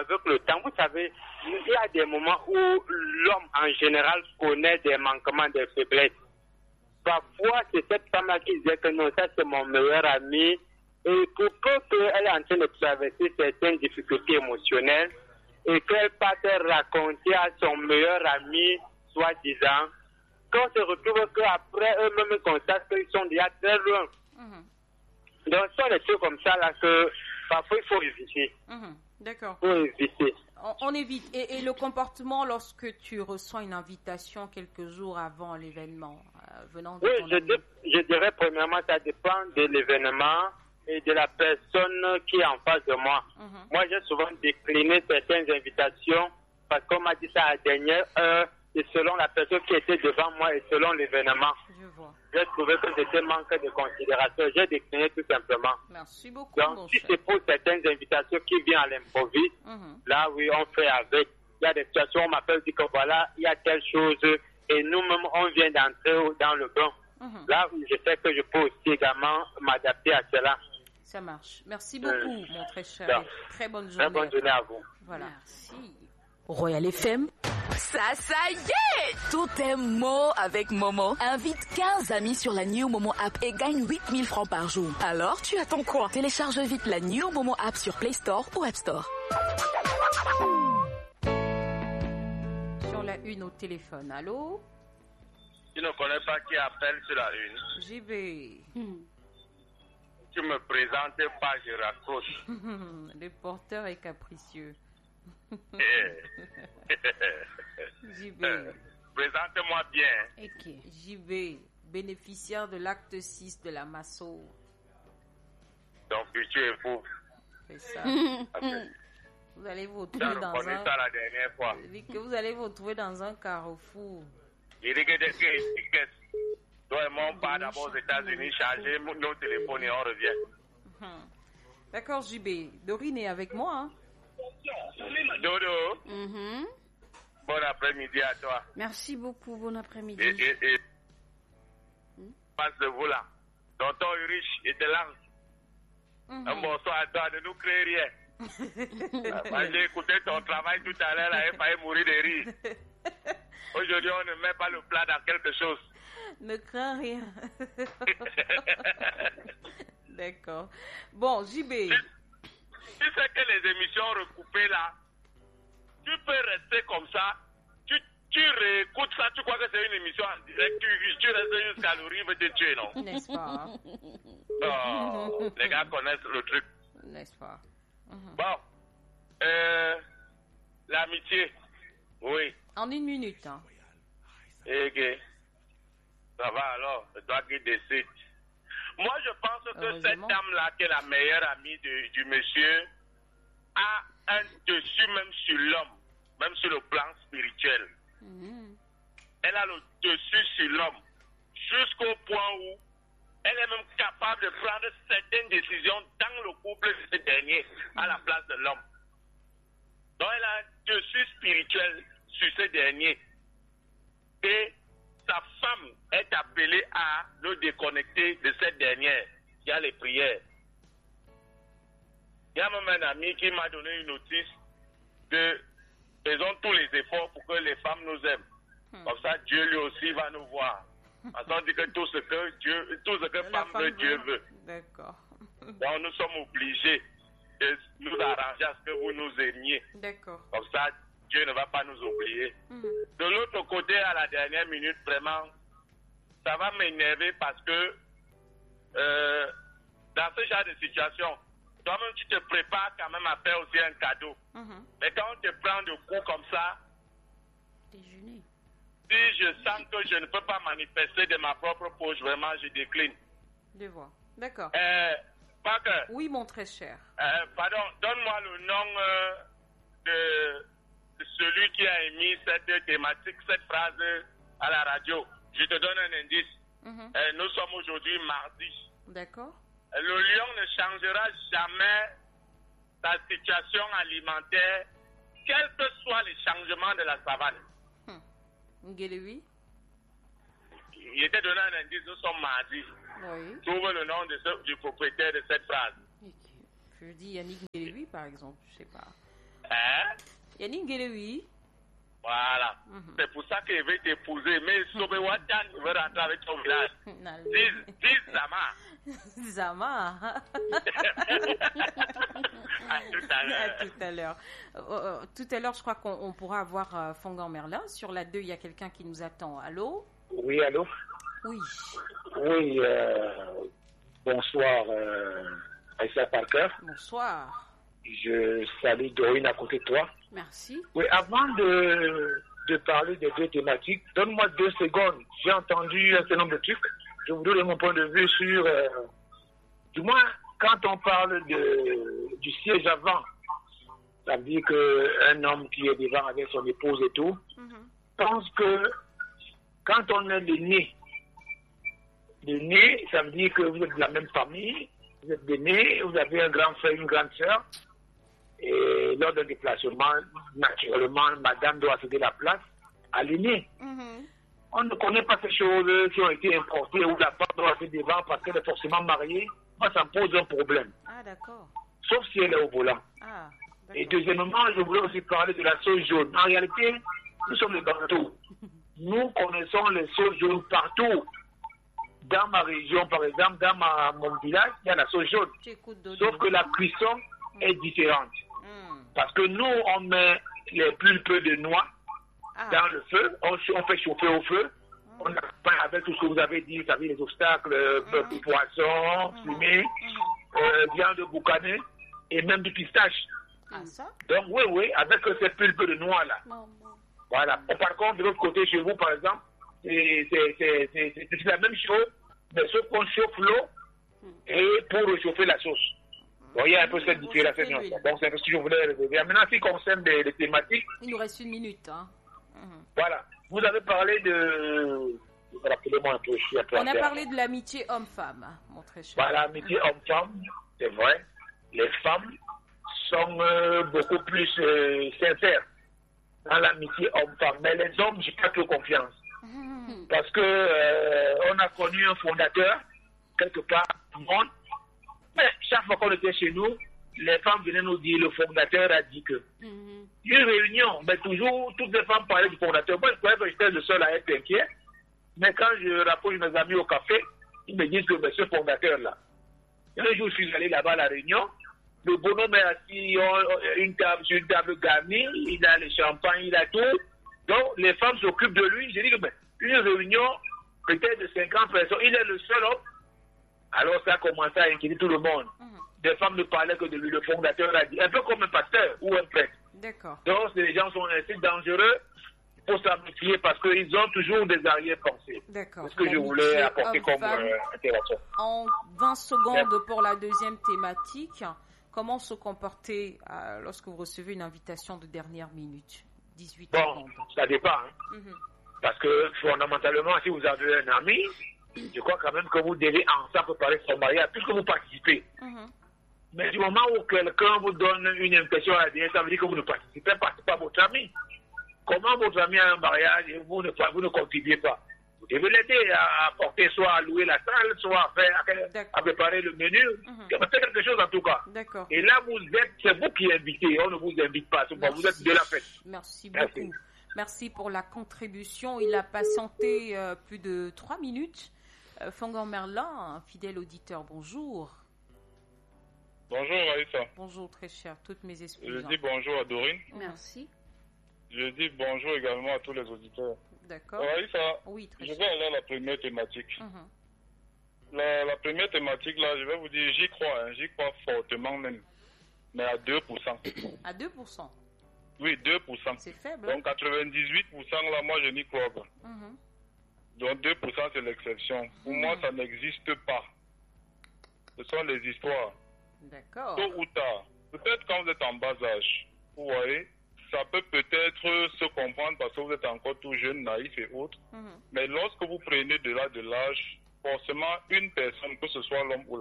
avec le temps, vous savez, il y a des moments où l'homme en général connaît des manquements, des faiblesses. Parfois, c'est cette femme-là qui disait que non, ça c'est mon meilleur ami. Et pour peu qu'elle est en train de traverser certaines difficultés émotionnelles et qu'elle parte raconter à son meilleur ami, soi-disant, qu'on se retrouve qu'après eux-mêmes constatent qu'ils sont déjà très loin. Donc, ce sont des choses comme ça là que parfois il faut éviter. D'accord. Il faut éviter. On évite. Et le comportement lorsque tu reçois une invitation quelques jours avant l'événement, venant de ton ami? Je dirais premièrement, ça dépend de l'événement et de la personne qui est en face de moi. Moi, j'ai souvent décliné certaines invitations parce qu'on m'a dit ça à la dernière heure et selon la personne qui était devant moi et selon l'événement. Je vois. J'ai trouvé que c'était manque de considération. J'ai décliné tout simplement. Merci beaucoup. Donc, si c'est pour certaines invitations qui viennent à l'improviste, là, oui, on fait avec. Il y a des situations où on m'appelle, dit que voilà, il y a telle chose et nous-mêmes, on vient d'entrer dans le bain. Là, je sais que je peux aussi également m'adapter à cela. Ça marche. Merci beaucoup, mon très cher. Très bonne journée. Très bonne journée à vous. Voilà. Merci. Royal FM. Ça y est! Tout est Mo avec Momo. Invite 15 amis sur la New Momo app et gagne 8000 francs par jour. Alors, tu attends quoi? Télécharge vite la New Momo app sur Play Store ou App Store. Sur la une au téléphone. Allô? Tu ne connais pas qui appelle sur la une. JB. Tu me présentes pas, je raccroche. Le porteur est capricieux. JB. Présente-moi bien. Ok. JB, bénéficiaire de l'acte 6 de la Masso. Donc tu es fou. C'est ça. Okay. Vous allez vous Tu as retrouver dans reconnu un... ça la dernière fois. Je dis que vous allez vous retrouver dans un carrefour. Il dit que toi et moi, on part d'abord aux États-Unis, charger nos téléphones et on revient. D'accord, JB. Dorine est avec moi. Hein? Dodo, bon après-midi à toi. Merci beaucoup, bon après-midi. Et passe de vous là. Tonton Ulrich, il te lance. Un bonsoir à toi, ne nous crée rien. Moi, j'ai écouté ton travail tout à l'heure, là, il fallait mourir de rire. Aujourd'hui, on ne met pas le plat dans quelque chose. Ne crains rien. D'accord. Bon, JB. Tu sais que les émissions recoupées là, tu peux rester comme ça, tu réécoutes ça, tu crois que c'est une émission en direct, tu restes jusqu'à l'oreille, veut te tuer, non? N'est-ce pas? Non, les gars connaissent le truc. N'est-ce pas? Bon, l'amitié, oui. En une minute. Hein. Ok. Ça va alors, c'est toi qui décides. Moi, je pense que cette dame-là, qui est la meilleure amie du monsieur, a un dessus même sur l'homme, même sur le plan spirituel. Elle a le dessus sur l'homme, jusqu'au point où elle est même capable de prendre certaines décisions dans le couple de ce dernier, à la place de l'homme. Donc, elle a un dessus spirituel sur ce dernier. Et sa femme est appelée à le déconnecter de cette dernière. Il y a les prières. Il y a même un ami qui m'a donné une notice de faisons tous les efforts pour que les femmes nous aiment. Comme ça, Dieu lui aussi va nous voir. Parce qu'on dit que tout ce que femme veut, Dieu veut. D'accord. Donc nous sommes obligés de nous arranger à ce que vous nous aimiez. D'accord. Comme ça, Dieu ne va pas nous oublier. De l'autre côté, à la dernière minute, vraiment, ça va m'énerver parce que dans ce genre de situation, toi-même, tu te prépares quand même à faire aussi un cadeau. Mais quand on te prend de coups comme ça, Déjeuner. si je sens que je ne peux pas manifester de ma propre poche, vraiment, je décline. Je vois. D'accord. Parker. Oui, mon très cher. Pardon, donne-moi le nom de celui qui a émis cette thématique, cette phrase à la radio. Je te donne un indice. Nous sommes aujourd'hui mardi. D'accord. Le lion ne changera jamais sa situation alimentaire, quels que soient les changements de la savane. Ngelewi. Il était donné un indice, nous sommes mardi. Oui. Trouve le nom du propriétaire de cette phrase. Je dis Yannick Ngelewi, par exemple, je sais pas. Hein? Yannick Guélé, oui. Voilà. C'est pour ça qu'il veut t'épouser. Mais Sobe Watan veut rentrer avec ton village. Dis Zama. Zama. À tout à l'heure. À tout à l'heure. Tout à l'heure, je crois qu'on pourra avoir Fongan Merlin. Sur la 2, il y a quelqu'un qui nous attend. Allô? Oui, allô? Oui. Oui, bonsoir, Aïssa Parker. Bonsoir. Je salue Dorine à côté de toi. Merci. Oui, avant de parler des deux thématiques, donne-moi 2 secondes. J'ai entendu un certain nombre de trucs. Je vous donne mon point de vue sur... du moins, quand on parle du siège avant, ça veut dire qu'un homme qui est devant avec son épouse et tout, pense que quand on est l'aîné, ça veut dire que vous êtes de la même famille, vous êtes l'aîné, vous avez un grand frère, une grande sœur, et lors d'un déplacement, naturellement, madame doit céder la place à l'aîné. On ne connaît pas ces choses qui ont été importées où la femme doit faire devant parce qu'elle est forcément mariée. Moi, ça me pose un problème. Ah, d'accord. Sauf si elle est au volant. Ah, et deuxièmement, je voulais aussi parler de la sauce jaune. En réalité, nous sommes les partout. Nous connaissons les sauces jaunes partout. Dans ma région, par exemple, dans mon village, il y a la sauce jaune. Sauf que la cuisson est différente. Parce que nous, on met les pulpes de noix dans le feu, on fait chauffer au feu, on accompagne avec tout ce que vous avez dit, vous savez, les obstacles, poisson, fumé, viande boucanée et même du pistache. Donc oui, avec ces pulpes de noix là. Voilà. Par contre, de l'autre côté, chez vous, par exemple, c'est la même chose, mais sauf qu'on chauffe l'eau et pour réchauffer la sauce. Vous voyez un peu cette différenciation. Donc, c'est ce que je voulais révéler. Maintenant, ce qui concerne les thématiques. Il nous reste 1 minute. Hein. Voilà. Vous avez parlé de. Rappelez-moi un peu. On a parlé de l'amitié homme-femme, mon très cher. Voilà, l'amitié homme-femme, c'est vrai. Les femmes sont beaucoup plus sincères dans l'amitié homme-femme. Mais les hommes, j'ai pas trop confiance. Parce que on a connu un fondateur, quelque part, du monde. Mais chaque fois qu'on était chez nous, les femmes venaient nous dire, le fondateur a dit que. Une réunion, mais toujours, toutes les femmes parlaient du fondateur. Moi, je croyais que j'étais le seul à être inquiet. Mais quand je rapproche mes amis au café, ils me disent que mais ce fondateur-là. Un jour, je suis allé là-bas à la réunion. Le bonhomme est assis sur une table garnie. Il a le champagne, il a tout. Donc, les femmes s'occupent de lui. J'ai dit que une réunion, peut-être de 50 personnes, il est le seul homme. Alors, ça a commencé à inquiéter tout le monde. Des femmes ne parlaient que de lui. Le fondateur a dit, un peu comme un pasteur ou un prêtre. D'accord. Donc, ces gens sont ainsi dangereux. Il faut s'en méfier parce qu'ils ont toujours des arrière-pensées. D'accord. C'est ce que je voulais apporter comme interaction. En 20 secondes pour la deuxième thématique, comment se comporter lorsque vous recevez une invitation de dernière minute? 18 secondes. Ça dépend. Parce que fondamentalement, si vous avez un ami, je crois quand même que vous devez ensemble préparer son mariage puisque vous participez. Mais du moment où quelqu'un vous donne une impression à la dernière, ça veut dire que vous ne participez pas, c'est pas votre ami. Comment votre ami a un mariage et vous ne contribuez pas? Vous devez l'aider à porter, soit à louer la salle, soit à préparer le menu. C'est quelque chose en tout cas. D'accord. Et là, c'est vous qui invitez, on ne vous invite pas. Vous êtes de la fête. Merci beaucoup. Merci pour la contribution. Il a patienté plus de 3 minutes. Fongan Merlin, un fidèle auditeur, bonjour. Bonjour Aïssa. Bonjour très cher, toutes mes excuses. Je dis bonjour à Dorine. Merci. Je dis bonjour également à tous les auditeurs. D'accord. Aïssa, oui, très je vais aller à la première thématique. La première thématique, là, je vais vous dire, j'y crois fortement même, mais à 2%. À 2%? Oui, 2%. C'est faible. Donc 98%, là, moi, je n'y crois pas. Donc 2%, c'est l'exception. Pour moi, ça n'existe pas. Ce sont les histoires. D'accord. Tôt ou tard, peut-être quand vous êtes en bas âge, vous voyez, ça peut peut-être se comprendre parce que vous êtes encore tout jeune, naïf et autres. Mais lorsque vous prenez de l'âge, forcément, une personne, que ce soit l'homme ou